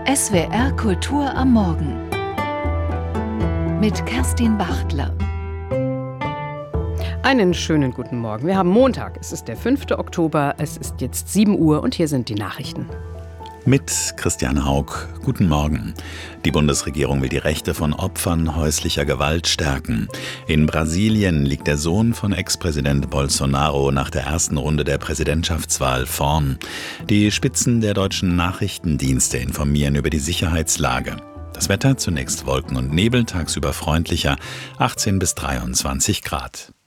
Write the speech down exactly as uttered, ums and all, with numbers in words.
S W R Kultur am Morgen mit Kerstin Bachtler. Einen schönen guten Morgen. Wir haben Montag, es ist der fünfte Oktober, es ist jetzt sieben Uhr und hier sind die Nachrichten. Mit Christian Haug. Guten Morgen. Die Bundesregierung will die Rechte von Opfern häuslicher Gewalt stärken. In Brasilien liegt der Sohn von Ex-Präsident Bolsonaro nach der ersten Runde der Präsidentschaftswahl vorn. Die Spitzen der deutschen Nachrichtendienste informieren über die Sicherheitslage. Das Wetter zunächst Wolken und Nebel, tagsüber freundlicher, achtzehn bis dreiundzwanzig Grad.